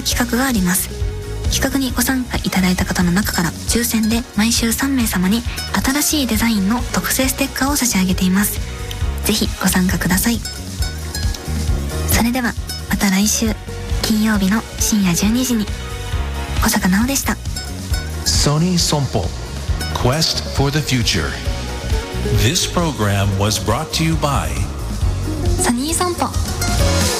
企画があります。企画にご参加いただいた方の中から抽選で毎週3名様に新しいデザインの特製ステッカーを差し上げています。ぜひご参加ください。それではまた来週金曜日の深夜12時に。小坂直でした。 Sony Sompo Quest for the Future. This program was brought to you by ソニー損保。